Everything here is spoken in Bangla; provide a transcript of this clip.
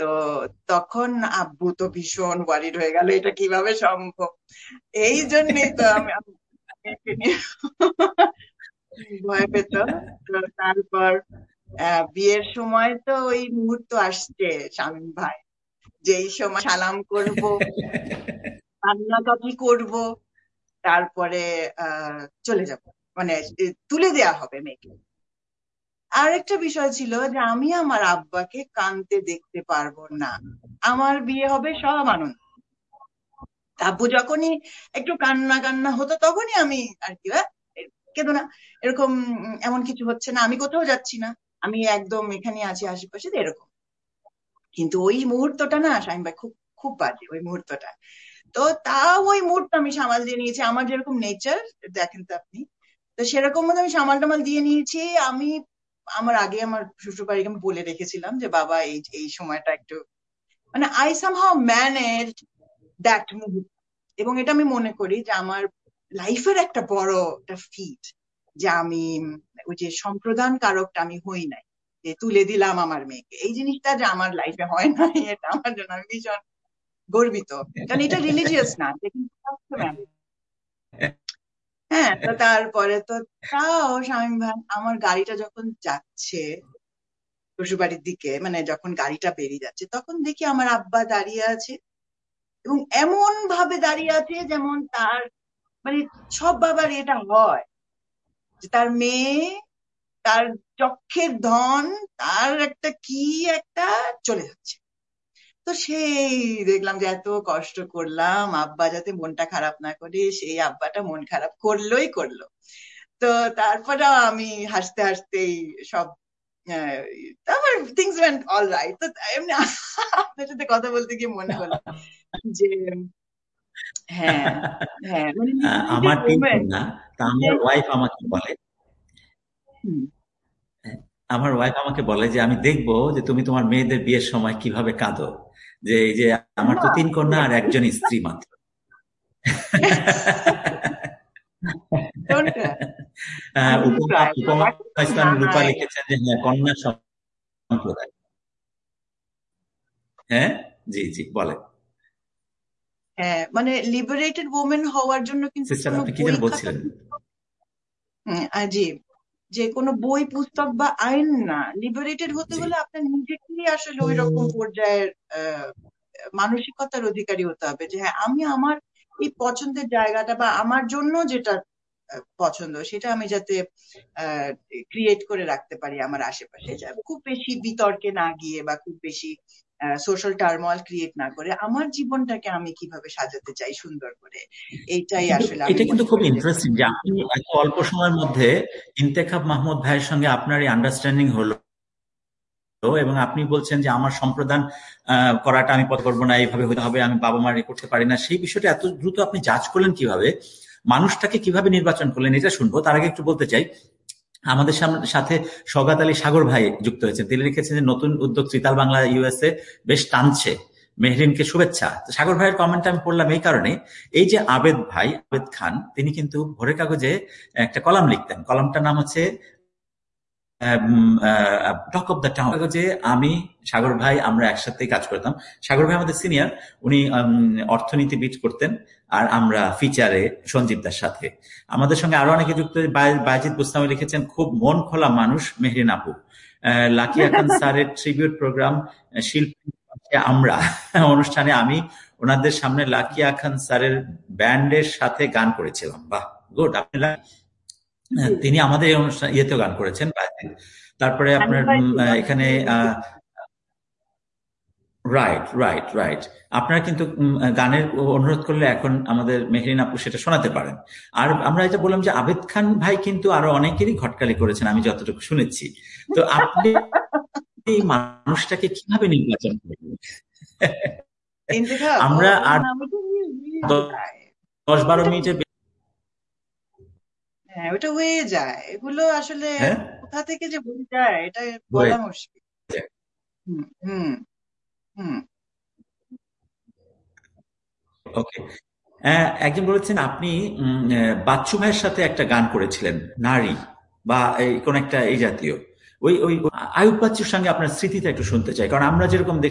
তো তখন আব্বু তো ভীষণ ওয়ারিড হয়ে গেল, এটা কিভাবে সম্ভব। এই জন্যই তো আমি মেয়েকে নিয়ে ভয় পেত। তো তারপর বিয়ের সময় তো ওই মুহূর্ত আসছে শামীম ভাই, যেই সময় সালাম করব, কান্নাকাটি করব, তারপরে চলে যাব, মানে তুলে দেয়া হবে মেয়েকে। আর একটা বিষয় ছিল যে আমি আমার আব্বাকে কাঁদতে দেখতে পারবো না। আমার বিয়ে হবে সব আনন্দ, আব্বু যখনই একটু কান্না কান্না হতো তখনই আমি আর কি কেঁদো না, এরকম এমন কিছু হচ্ছে না, আমি কোথাও যাচ্ছি না, আমি একদম এখানে আছি আশেপাশে, এরকম। কিন্তু ওই মুহূর্তটা না শামীম ভাই খুব খুব বাজে ওই মুহূর্তটা। তো তাও ওই মুহূর্ত আমি সামাল দিয়ে নিয়েছি, আমার যেরকম নেচার দেখেন তো আপনি, তো সেরকম মতো আমি সামাল টামাল দিয়ে নিয়েছি। আমি আমার আগে আমার শ্বশুর বাড়িকে আমি বলে রেখেছিলাম যে বাবা এই এই সময়টা একটু, মানে আই সামহাউ ম্যানেজ দ্যাট মুহূর্ত। এবং এটা আমি মনে করি যে আমার লাইফের একটা বড় একটা ফিট, যে আমি ওই যে সম্প্রদান কারকটা আমি হই নাই, যে তুলে দিলাম আমার মেয়েকে, এই জিনিসটা যে আমার লাইফে হয় নাই, এটা আমার জন্য আমি ভীষণ গর্বিত। কারণ এটা রিলিজিয়াস না, এটা কিন্তু ম্যারেজ। হ্যাঁ, তো তারপরে তো তাও শামীম ভাই আমার গাড়িটা যখন যাচ্ছে শ্বশুরবাড়ির দিকে, মানে যখন গাড়িটা বেরিয়ে যাচ্ছে, তখন দেখি আমার আব্বা দাঁড়িয়ে আছে, এবং এমন ভাবে দাঁড়িয়ে আছে যেমন তার, মানে সব বাবার এটা হয় যে তার মেয়ে, তার চক্ষের ধন, তার একটা কি একটা চলে যাচ্ছে। তো সেই দেখলাম যে এত কষ্ট করলাম আব্বা যাতে মনটা খারাপ না করে, সেই আব্বাটা মন খারাপ করলোই করলো। তো তারপরে আমি হাসতে হাসতেই সব, আহ, তারপর থিংস ওয়েন্ট অল রাইট। তো এমনি আপনার সাথে কথা বলতে গিয়ে মনে হলো যে হ্যাঁ, হ্যাঁ, মানে আমার তিন women, কন্যা, তা আমার ওয়াইফ আমাকে বলে, হুম, আমার ওয়াইফ আমাকে বলে যে আমি দেখবো যে তুমি তোমার মেয়েদের বিয়ের সময় কিভাবে কাঁদো, যে এই যে আমার তো তিন কন্যা আর একজন স্ত্রী মাত্র। কোনটা? আমি কিন্তু উপমা ট্রাই করি উপমা এখন তো ইসলাম রূপা নাই। লিখেছেন যে হ্যাঁ, কন্যা সম্প্রদায়। হ্যাঁ, জি জি বলে। হ্যাঁ, মানে লিবারেটেড ওমেন হওয়ার জন্য কিন্তু সিস্টার কোনো আপনি কি বই যেন খাতা, বলছিলেন? জি, যে কোনো বই পুস্তক বা আইন না, লিবারেটেড হতে জি হলে আপনার নিজেকেই আসলে ওই রকম পর্যায়ের আহ, মানসিকতার অধিকারী হতে হবে যে হ্যাঁ আমি আমার এই পছন্দের জায়গাটা বা আমার জন্য যেটা পছন্দ সেটা আমি যাতে ক্রিয়েট করে রাখতে পারি আমার আশেপাশে, খুব বেশি বিতর্কে না গিয়ে বা খুব বেশি সোশ্যাল টার্মোইল ক্রিয়েট না করে আমার জীবনটাকে আমি কিভাবে সাজাতে চাই সুন্দর করে, এইটাই কিন্তু আসলে আমি এটা কিন্তু মনে খুব করি যে। ইন্টারেস্টিং যে আপনি এত অল্প সময়ের মধ্যে ইন্তেখাব মাহমুদ ভাইয়ের সঙ্গে আপনার এই আন্ডারস্ট্যান্ডিং হলো, এবং আপনি বলছেন যে আমার সম্প্রদান করাটা আমি পছন্দ করবো না, এইভাবে হতে হবে, আমি বাবা মার করতে পারি না, সেই বিষয়টা এত দ্রুত আপনি জাজ করলেন কিভাবে, মানুষটাকে কিভাবে নির্বাচন করলেন, এটা শুনবো। তার আগে একটু বলতে চাই, আমাদের সাথে সওগাত আলী সাগর ভাই যুক্ত হয়েছেন। তিনি লিখেছেন যে নতুন উদ্যোগ ত্রিতাল বাংলা ইউএসএ বেশ টানছে, মেহরিনকে শুভেচ্ছা। সাগর ভাইয়ের কমেন্ট আমি পড়লাম এই কারণে, এই যে আবেদ ভাই, আবেদ খান, তিনি কিন্তু ভোরের কাগজে একটা কলাম লিখতেন, কলামটার নাম হচ্ছে টক অফ দ্য টাউন। যে আমি, সাগর ভাই আমরা একসাথেই কাজ করতাম। সাগর ভাই আমাদের সিনিয়র, উনি অর্থনীতিবিদ করতেন, আর আমরা ফিচারে সঞ্জীব দার সাথে। আমাদের সঙ্গে আরো অনেকে যুক্ত, বায়েজিদ বুস্তামি লিখেছেন খুব মন খোলা মানুষ মেহরিন আপু। লাকিয়া খান স্যারের ট্রিবিউট প্রোগ্রাম শিল্পী আমরা অনুষ্ঠানে আমি ওনাদের সামনে লাকিয়া খান স্যারের ব্যান্ডের সাথে গান করেছিলাম। বাহ, গুড। আপনি তিনি আমাদের এই অনুষ্ঠান ইয়েতেও গান করেছেন। তারপরে আপনার এখানে রাইট রাইট রাইট, আপনারা কিন্তু গানের অনুরোধ করলে এখন আমাদের মেহরিন আপু সেটা শোনাতে পারেন। আর আমরা এটা বললাম যে আবেদ খান ভাই কিন্তু আরো অনেকেরই ঘটকালি করেছেন আমি যতটুকু শুনেছি। তো আপনি এই মানুষটাকে কিভাবে নির্বাচন করবেন? আমরা আর 10-12 মিনিটের। হ্যাঁ, ওটা হয়ে যায়, এগুলো আসলে হ্যাঁ, কোথা থেকে যে হয়ে যায় এটা হয়ে বলা মুশকিল। যায়। হুম, হুম, হুম। ওকে। একজন বলেছেন আপনি বাচ্চু ভাইয়ের সাথে একটা গান করেছিলেন, নারী বা এই কোন একটা এই জাতীয়। ওই ওই আয়ুব বাচ্চুর সঙ্গে আপনার স্মৃতিটা একটু শুনতে চাই, কারণ আমরা যেরকম